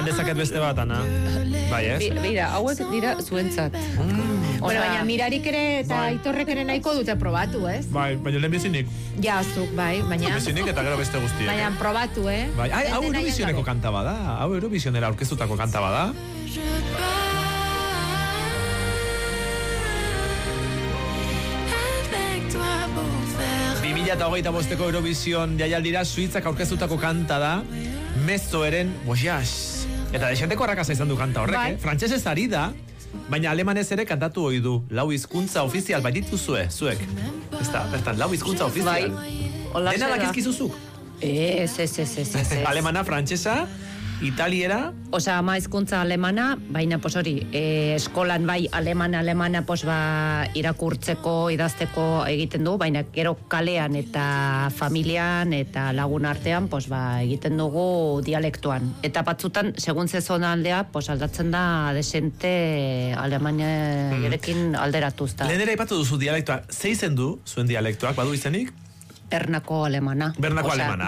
Eman dezaket beste bat, Ana. Bai, ez? Beira, hauek dira zuentzat. Bueno, baina Mirarik ere eta Aitorrek ere nahiko dute probatu, ez? Bai, baina lehen bizinik. Ja, zuk, bai, baina... Bizinik eta gero beste guztiek. Baina probatu, Bai, hau Eurovisioneko kanta bada. Hau Eurovisionera aurkeztutako kanta bada. 2025ko Eurovision jaialdira Suitzak aurkeztutako kanta da Mezzoeren Voyage. Eta desenteko arrakasa izan du kanta horrek, bai. Frantsesez ari da, baina alemanez ere kantatu ohi du. 4 hizkuntza ofizial baitituzue, zuek. Bertan, 4 hizkuntza ofizial. Bai. Dena dakizkizuzuk. Ez. Alemana, frantsesa, italiera... Osa, ama hizkuntza alemana, baina, pos hori, eskolan bai alemana, pos ba, irakurtzeko, idazteko egiten du, baina gero kalean eta familian eta lagun artean, pos ba, egiten dugu dialektuan. Eta batzutan, segun zezona aldea, pos aldatzen da desente alemaniarekin alderatuzta. Lehen ere aipatu duzu dialektua, zeizen du zuen dialektuak, badu izenik? Bernako alemana. Bernako alemana.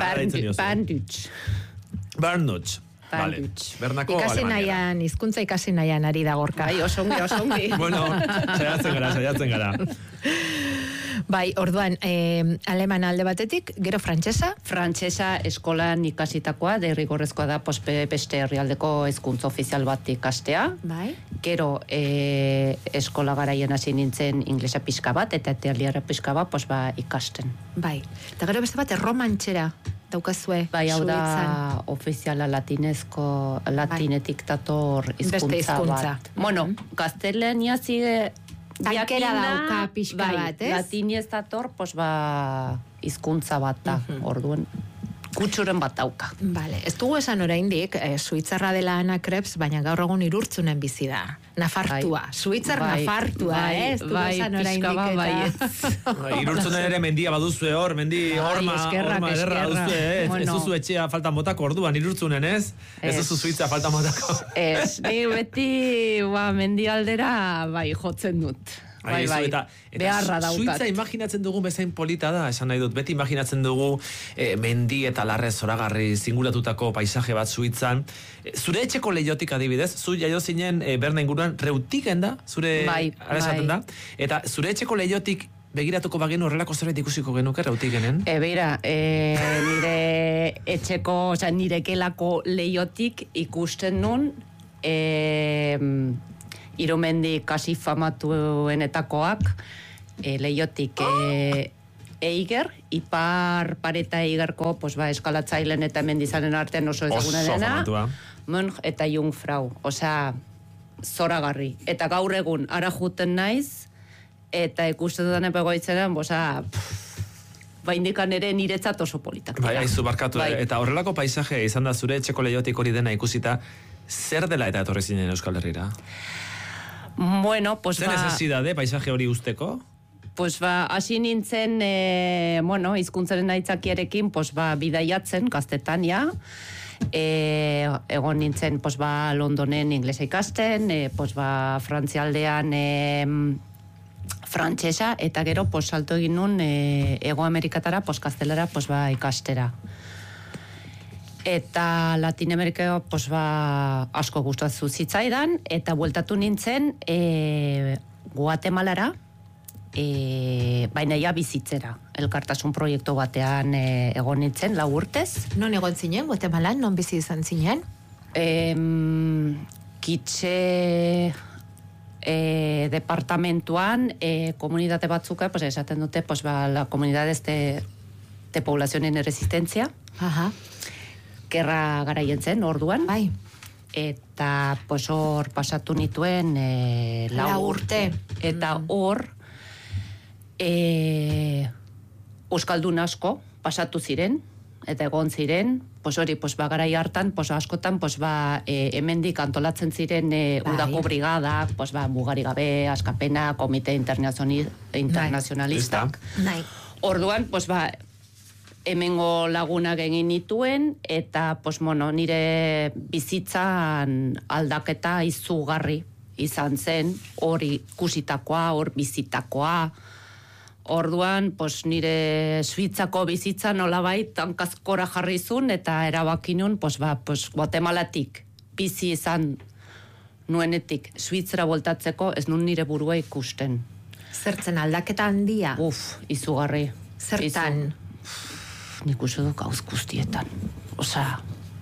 Bernutz. Vale. Bernako ikasi alemaniera. nahian, hizkuntza ikasi nahian ari da Gorka. Bai, osongi. Bueno, saiatzen gara. Bai, orduan, alemana alde batetik, gero frantsesa? Frantsesa eskolan ikasitakoa, derrigorrezkoa da beste herrialdeko hizkuntza ofizial bat ikastea. Bai. Gero eskola garaien hasi nintzen inglesa pixka bat, eta italiara pixka bat, ikasten. Bai. Eta gero beste bat, erromantxera daukazue. Bai, hau da Suitzan. ofiziala latinetik dator hizkuntza bat. Bueno, gaztelania zige tankera dauka pixka bat, ez? Latinez dator, hizkuntza bat da, orduan. Kutsuren bat dauka. Vale, ez dugu esan oraindik, suitzarra dela Ana Krebs, baina gaur egun Irurtzunen bizi da. Nafartua, Suitzar Nafartua, ez dugu esan oraindik eta... Irurtzunen ere mendia baduzue hor, horma ederra duzue, ez duzu etxea faltan botako orduan Irurtzunen, ez? Ez duzu Suitza faltan botako. Ez, beti mendialdera jotzen dut. Bai, beharra daukat. Suitza imaginatzen dugu bezain polita da, esan nahi dut, beti imaginatzen dugu mendi eta larre zoragarri zinguratutako paisaje bat Suitzan. Zure etxeko leiotik adibidez, zu jaio zinen Berna inguruan Reutigen da, zure esaten da, eta zure etxeko leiotik begiratuko bagenu horrelako zerbait ikusiko genuke Reutigenen? Beira, nire etxeko, nire kelako leiotik ikusten nun, Irumendi kasi famatuenetakoak, leiotik Eiger, ipar pareta Eigerko, eskalatzailen eta mendizaren artean oso ezaguna dena, Mönch eta Jungfrau, zoragarri. Eta gaur egun, ara juten naiz, eta ikusten dudan epegoitzenen, indikan ere niretzat oso politak. Bai, aizu barkatu, eta horrelako paisaje izan da zure etxeko leiotik hori dena ikusita, zer dela eta etorri zinen Euskal Herrira? Bueno, zer necesidade paisaje hori usteko? Hasi nintzen, hizkuntzaren aitzakiarekin, bidaiatzen, gaztetania, egon nintzen, Londonen inglesa ikasten, Frantzialdean frantsesa, eta gero, salto egin nun, Ego Amerikatara, gaztelara, ikastera. Eta Latin Amerika asko gustatu zitzaidan, eta bueltatu nintzen Guatemalara, baina ja bizitzera. Elkartasun proiektu batean egon nintzen, 4 urtez. Non egon zinen, Guatemalan, non bizi izan zinen? Kitxe departamentuan, komunitate batzuka, esaten dute, la comunidades de población en resistencia. Aha. Gerra garaien zen, orduan. Bai. Eta hor pasatu nituen 4 urte. Eta hor euskaldun asko pasatu ziren, eta egon ziren, garai hartan, askotan, hemendik antolatzen ziren udako brigadak, mugari gabe, askapena, komite internazionalistak. Orduan, hemengo lagunak egin nituen, eta nire bizitzan aldaketa izugarri izan zen, hori ikusitakoa, hor bizitakoa. Orduan, nire Suitzako bizitza nolabait hankazkora jarri zuen, eta erabakinun, Guatemalatik bizi izan nuenetik Suitzera voltatzeko ez nun nire burua ikusten. Zertzen aldaketa handia? Izugarri. Zertan? Nik uste du gauz guztietan. Osa,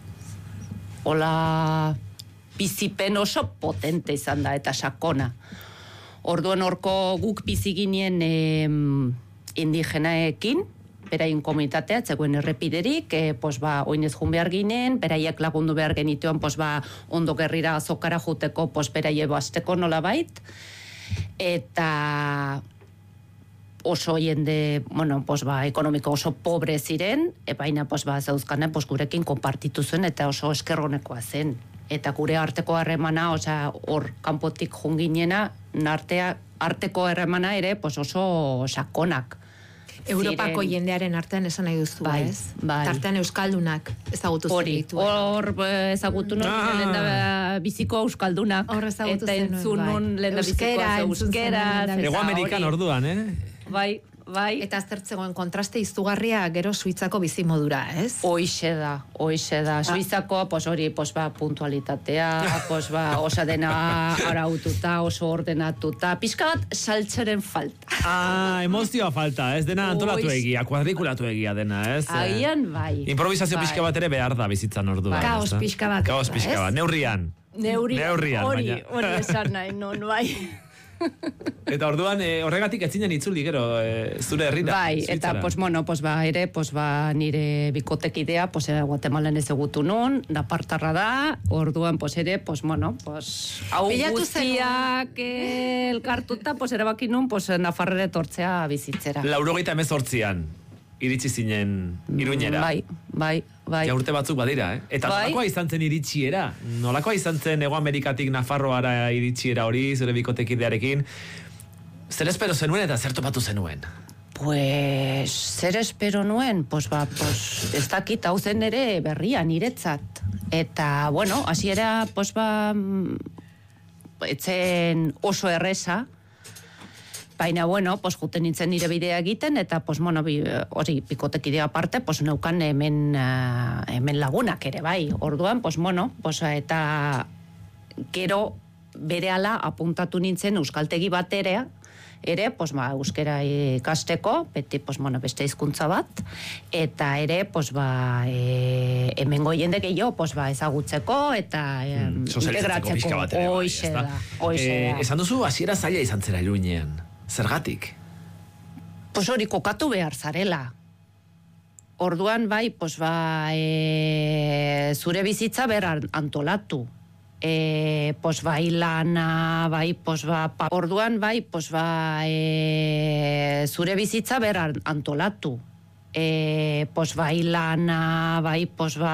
hola bizipen oso potente izan da eta sakona. Orduan horko guk bizi ginen indigenaekin, beraien komunitatea, zegoen errepiderik, oinez jun behar ginen, beraiek lagundu behar genituen, ondo gerrira azokara juteko, beraie basteko nola bait, eta oso jende, ekonomiko oso pobre ziren, baina zeuzkane gurekin konpartitu zuen, eta oso eskerronekoa zen. Eta gure arteko harremana, hor kanpotik junginena, arteko harremana ere oso sakonak. Europako jendearen artean esan nahi duzu, ez? Bai. Tartean euskaldunak ezagutu zenitu. Hor ezagutu nuen lenda biziko euskaldunak. Hor ezagutu zenuen, eta entzun nun lenda biziko euskera. Ego Amerikan orduan, Bai. Eta aztertzegoen kontraste izugarria gero Suitzako bizimodura, ez? Hoixe da. Suizako, puntualitatea, osa dena araututa, oso ordenatuta, pixka bat saltzeren falta. Emozioa falta, ez dena antolatu egia, kuadrikulatu egia dena, ez? Agian bai. Improvisazio pixka bat ere behar da bizitzan orduan. Kaos pixka bat. Kaos pixka bat, neurrian, hori esan nahi, non bai. Eta orduan horregatik etzinen itzuli gero zure herrira. Bai, eta ere nire bikotekidea Guatemalan ezagutu nun, napartarra da, orduan ere hau guztiak elkartuta erabaki nun Nafarrera etortzea bizitzera. 98an iritsi zinen Iruñera. Bai. Ja urte batzuk badira, Eta nolakoa izan zen iritsiera? Nolakoa izan zen Hego Amerikatik Nafarroara iritsiera hori, zure bikotekidearekin? Zer espero zenuen eta zer topatu zenuen? Zer espero nuen? Ez dakit hau zen ere berria niretzat. Eta, hasiera, etzen oso erresa, baina, juten nintzen nire bidea egiten, eta, hori, bikotekidea aparte, neukan hemen lagunak ere, bai. Orduan, eta gero berehala apuntatu nintzen euskaltegi baterea, ere, euskera ikasteko, beti, beste hizkuntza bat, eta ere, hemengo jende gehiago, ezagutzeko, eta integratzeko. Hoixe da. Esan duzu, hasiera zaila izan zera Iruñean. Zergatik? Hori kokatu behar zarela. Orduan bai, zure bizitza behar antolatu. Bai lana, bai, orduan bai, zure bizitza behar antolatu. Bai lana, bai,